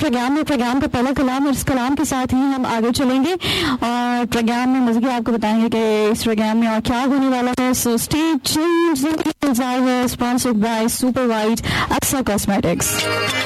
Programme में programme का पहला कलाम, और इस कलाम के साथ ही हम आगे चलेंगे और प्रोग्राम में मज़ीद आपको बताएंगे कि इस प्रोग्राम में और क्या होने वाला है. So stay tuned. Sponsored by super white Aqsa cosmetics.